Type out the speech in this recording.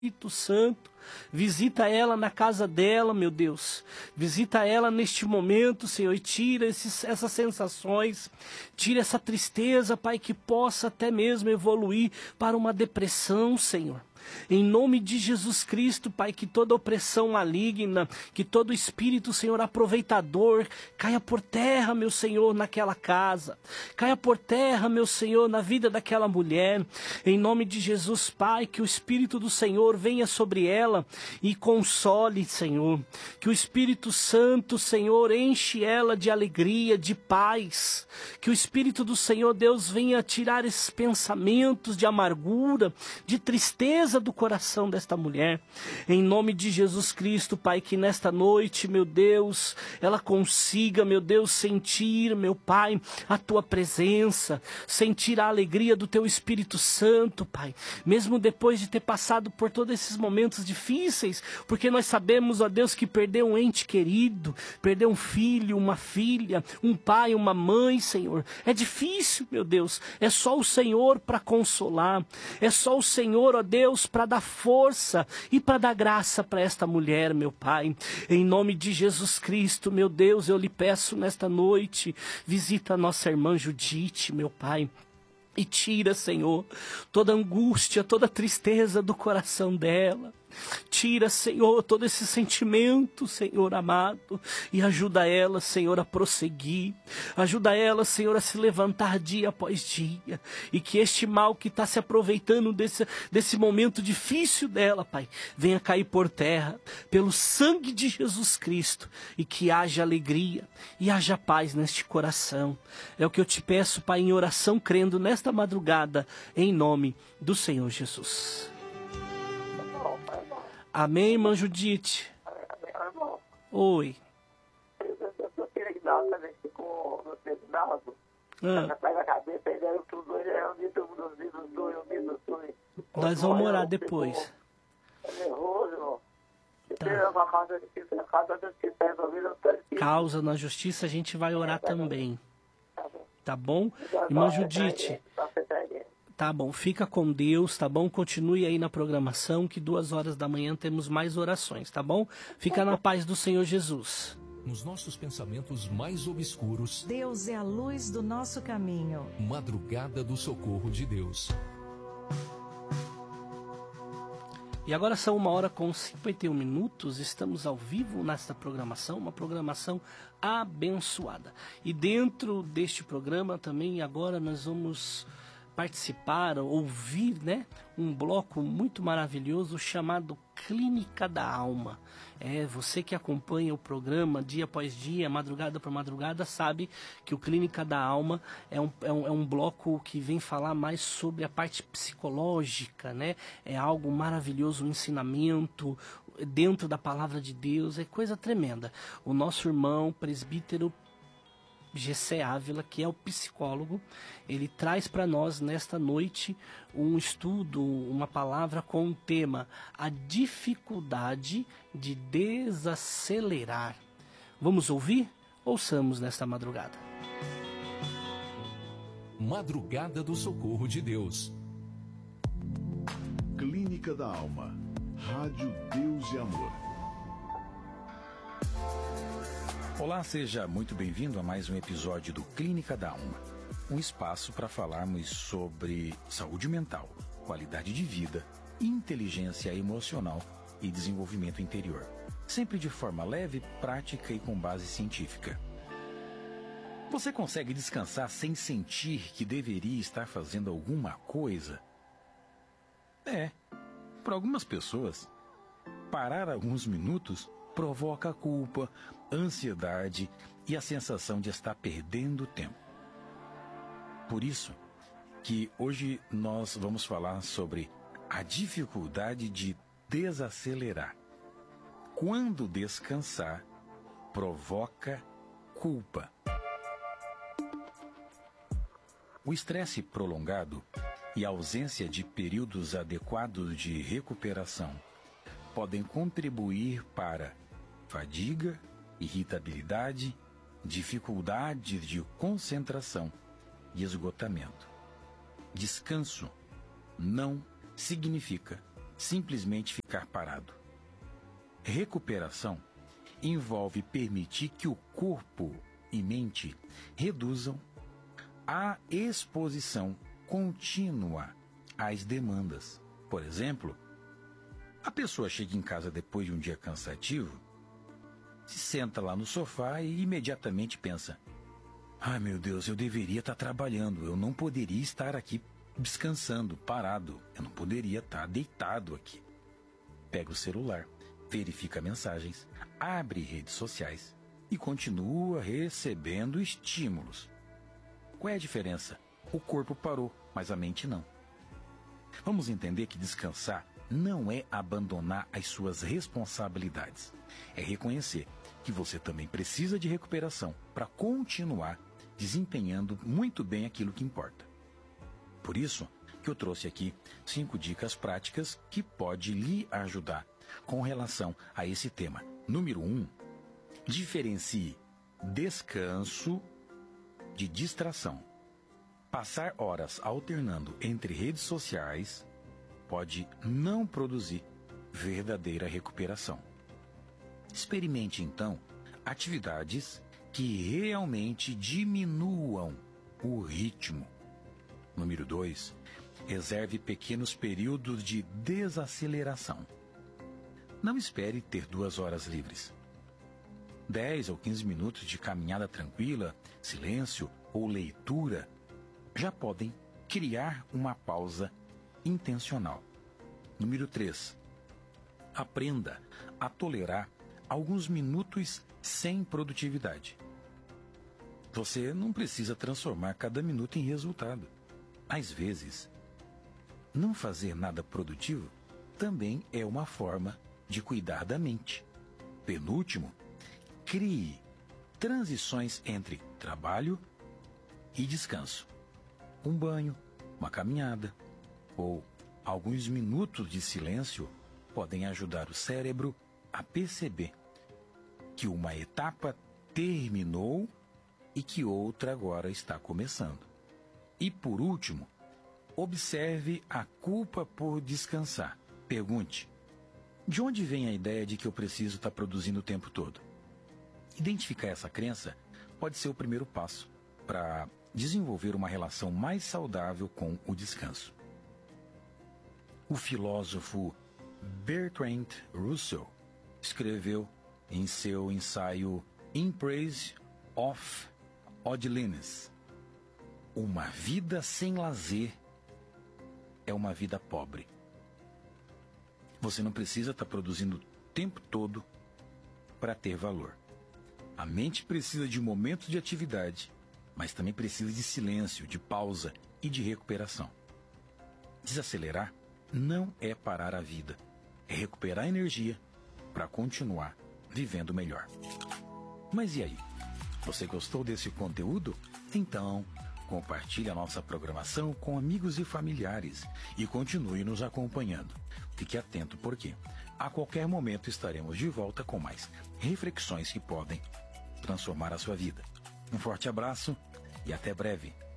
Espírito Santo, visita ela na casa dela, meu Deus. Visita ela neste momento, Senhor, e tira essas sensações, tira essa tristeza, Pai, que possa até mesmo evoluir para uma depressão, Senhor. Em nome de Jesus Cristo, Pai, que toda opressão maligna, que todo espírito, Senhor, aproveitador, caia por terra, meu Senhor, naquela casa. Caia por terra, meu Senhor, na vida daquela mulher. Em nome de Jesus, Pai, que o Espírito do Senhor venha sobre ela e console, Senhor. Que o Espírito Santo, Senhor, enche ela de alegria, de paz. Que o Espírito do Senhor, Deus, venha tirar esses pensamentos de amargura, de tristeza do coração desta mulher, em nome de Jesus Cristo, Pai, que nesta noite, meu Deus, ela consiga, meu Deus, sentir, meu Pai, a Tua presença, sentir a alegria do Teu Espírito Santo, Pai, mesmo depois de ter passado por todos esses momentos difíceis, porque nós sabemos, ó Deus, que perder um ente querido, perder um filho, uma filha, um pai, uma mãe, Senhor, é difícil, meu Deus, é só o Senhor para consolar, é só o Senhor, ó Deus, para dar força e para dar graça para esta mulher, meu Pai. Em nome de Jesus Cristo, meu Deus, eu lhe peço nesta noite, visita a nossa irmã Judite, meu Pai. E tira, Senhor, toda angústia, toda tristeza do coração dela. Tira, Senhor, todo esse sentimento, Senhor amado, e ajuda ela, Senhor, a prosseguir. Ajuda ela, Senhor, a se levantar dia após dia. E que este mal que está se aproveitando desse momento difícil dela, Pai, venha cair por terra, pelo sangue de Jesus Cristo. E que haja alegria e haja paz neste coração. É o que eu te peço, Pai, em oração, crendo nesta madrugada, em nome do Senhor Jesus. Amém, irmã Judite? Oi. Eu queria dar também com você dado. Atrás da cabeça, eles eram tudo, nós vamos orar depois. É nervoso, Causa na justiça, a gente vai orar também. Tá bom? Irmã Judite. Tá bom, fica com Deus, tá bom? Continue aí na programação, que 2h da manhã temos mais orações, tá bom? Fica na paz do Senhor Jesus. Nos nossos pensamentos mais obscuros, Deus é a luz do nosso caminho. Madrugada do socorro de Deus. E agora são 1h51, estamos ao vivo nesta programação, uma programação abençoada. E dentro deste programa também agora nós vamos participar, ouvir, né, um bloco muito maravilhoso chamado Clínica da Alma. Você que acompanha o programa dia após dia, madrugada por madrugada, sabe que o Clínica da Alma é um bloco que vem falar mais sobre a parte psicológica, né? É algo maravilhoso, um ensinamento dentro da palavra de Deus, é coisa tremenda. O nosso irmão presbítero Gessé Ávila, que é o psicólogo, ele traz para nós nesta noite um estudo, uma palavra com o tema a dificuldade de desacelerar. Vamos ouvir? Ouçamos nesta madrugada. Madrugada do Socorro de Deus. Clínica da Alma. Rádio Deus e Amor. Olá, seja muito bem-vindo a mais um episódio do Clínica da Alma, um espaço para falarmos sobre saúde mental, qualidade de vida, inteligência emocional e desenvolvimento interior, sempre de forma leve, prática e com base científica. Você consegue descansar sem sentir que deveria estar fazendo alguma coisa? Para algumas pessoas, parar alguns minutos provoca culpa, ansiedade e a sensação de estar perdendo tempo. Por isso que hoje nós vamos falar sobre a dificuldade de desacelerar. Quando descansar provoca culpa. O estresse prolongado e a ausência de períodos adequados de recuperação podem contribuir para fadiga, irritabilidade, dificuldade de concentração e esgotamento. Descanso não significa simplesmente ficar parado. Recuperação envolve permitir que o corpo e mente reduzam a exposição contínua às demandas. Por exemplo, a pessoa chega em casa depois de um dia cansativo, se senta lá no sofá e imediatamente pensa: ai meu Deus, eu deveria estar trabalhando, eu não poderia estar aqui descansando, parado, eu não poderia estar deitado aqui. Pega o celular, verifica mensagens, abre redes sociais e continua recebendo estímulos. Qual é a diferença? O corpo parou, mas a mente não. Vamos entender que descansar não é abandonar as suas responsabilidades. É reconhecer que você também precisa de recuperação para continuar desempenhando muito bem aquilo que importa. Por isso que eu trouxe aqui 5 dicas práticas que podem lhe ajudar com relação a esse tema. Número 1, diferencie descanso de distração. Passar horas alternando entre redes sociais pode não produzir verdadeira recuperação. Experimente, então, atividades que realmente diminuam o ritmo. Número 2, reserve pequenos períodos de desaceleração. Não espere ter 2 horas livres. 10 ou 15 minutos de caminhada tranquila, silêncio ou leitura já podem criar uma pausa intencional. Número 3, aprenda a tolerar alguns minutos sem produtividade. Você não precisa transformar cada minuto em resultado. Às vezes, não fazer nada produtivo também é uma forma de cuidar da mente. Penúltimo, crie transições entre trabalho e descanso. Um banho, uma caminhada ou alguns minutos de silêncio podem ajudar o cérebro a perceber que uma etapa terminou e que outra agora está começando. E por último, observe a culpa por descansar. Pergunte: de onde vem a ideia de que eu preciso estar produzindo o tempo todo? Identificar essa crença pode ser o primeiro passo para desenvolver uma relação mais saudável com o descanso. O filósofo Bertrand Russell escreveu em seu ensaio In Praise of Idleness: uma vida sem lazer é uma vida pobre. Você não precisa estar produzindo o tempo todo para ter valor. A mente precisa de momentos de atividade, mas também precisa de silêncio, de pausa e de recuperação. Desacelerar não é parar a vida, é recuperar energia para continuar vivendo melhor. Mas e aí? Você gostou desse conteúdo? Então, compartilhe a nossa programação com amigos e familiares e continue nos acompanhando. Fique atento porque a qualquer momento estaremos de volta com mais reflexões que podem transformar a sua vida. Um forte abraço e até breve.